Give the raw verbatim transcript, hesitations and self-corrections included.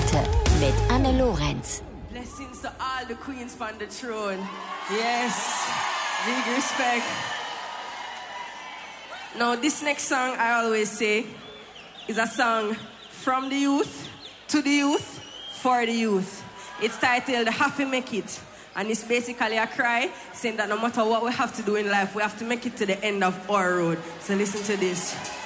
Worte mit Anne Lorenz. Blessings to all the queens on the throne. Yes, big respect. Now, this next song, I always say, is a song from the youth, to the youth, for the youth. It's titled Happy Make It. And it's basically a cry saying that no matter what we have to do in life, we have to make it to the end of our road. So listen to this.